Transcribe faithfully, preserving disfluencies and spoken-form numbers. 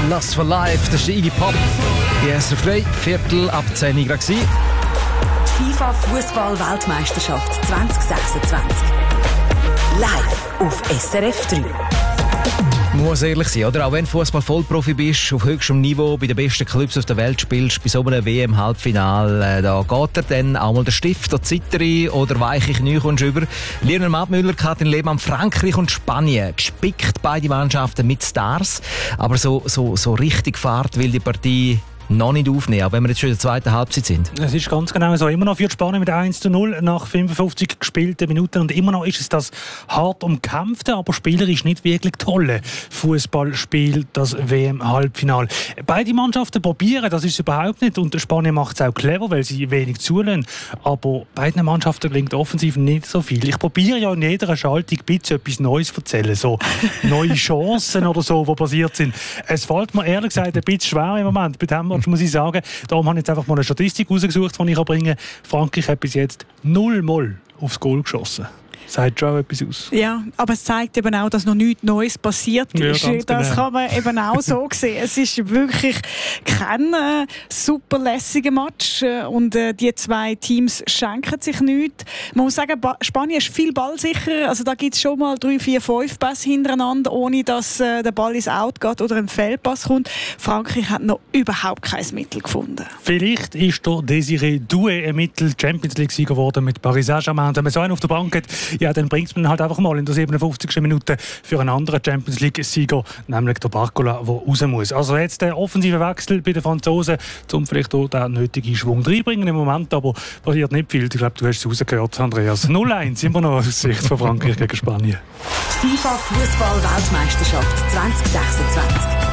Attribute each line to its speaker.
Speaker 1: Lust for Life, das ist Iggy Pop. Die erste frei, Viertel ab zehn Uhr gewesen.
Speaker 2: Die FIFA-Fußball-Weltmeisterschaft zwanzig sechsundzwanzig. Live auf S R F drei.
Speaker 1: Man muss ehrlich sein, oder? Auch wenn du Fußball-Vollprofi bist, auf höchstem Niveau, bei den besten Clubs auf der Welt spielst, bei so einem W M-Halbfinal, äh, da geht er dann auch mal der Stift, der Zitterin oder weiche Knie kommst über. Lionel Mattmüller, Kathrin Lehmann, Frankreich und Spanien, gespickt beide Mannschaften mit Stars, aber so, so, so richtig Fahrt will die Partie noch nicht aufnehmen, auch wenn wir jetzt schon in der zweiten Halbzeit sind.
Speaker 3: Es ist ganz genau so. Immer noch führt Spanien mit eins zu null nach fünfundfünfzig gespielten Minuten und immer noch ist es das hart umkämpfte, aber spielerisch nicht wirklich tolle Fußballspiel, das W M-Halbfinale. Beide Mannschaften probieren, das ist es überhaupt nicht, und Spanien macht es auch clever, weil sie wenig zulassen, aber beiden Mannschaften gelingt offensiv nicht so viel. Ich probiere ja in jeder Schaltung ein bisschen etwas Neues zu erzählen, so neue Chancen oder so, die passiert sind. Es fällt mir ehrlich gesagt ein bisschen schwer im Moment. Bei dem muss ich sagen, darum habe ich jetzt einfach mal eine Statistik rausgesucht, die ich bringen kann. Frankreich hat bis jetzt null Mal aufs Goal geschossen. Sagt schon etwas aus.
Speaker 4: Ja, aber es zeigt eben auch, dass noch nichts Neues passiert ist. Ja, das genau. Kann man eben auch so sehen. Es ist wirklich kein äh, super lässiger Match äh, und äh, die zwei Teams schenken sich nichts. Man muss sagen, ba- Spanien ist viel ballsicherer. Also da gibt es schon mal drei, vier, fünf Pässe hintereinander, ohne dass äh, der Ball ins Out geht oder ein Fehlpass kommt. Frankreich hat noch überhaupt kein Mittel gefunden.
Speaker 3: Vielleicht ist der Désiré Doué ein Mittel Champions League-Sieger geworden mit Paris Saint-Germain. Wenn man so einen auf der Bank hat, ja, dann bringt man halt einfach mal in der siebenundfünfzigsten Minute für einen anderen Champions League-Sieger, nämlich der Barcola, der raus muss. Also jetzt der offensive Wechsel bei den Franzosen, um vielleicht auch den nötigen Schwung reinbringen im Moment, aber passiert nicht viel. Ich glaube, du hast es rausgehört, Andreas. null eins immer noch aus Sicht von Frankreich gegen Spanien.
Speaker 2: FIFA Fußball-Weltmeisterschaft zwanzig sechsundzwanzig.